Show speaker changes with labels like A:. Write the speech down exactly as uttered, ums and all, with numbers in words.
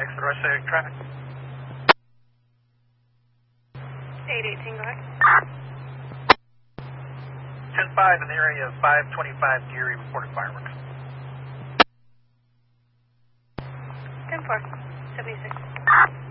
A: Next to the rest of the traffic.
B: eight eighteen, go ahead.
A: ten five in the area of five twenty-five Geary reported fireworks.
B: ten four, seventy-six.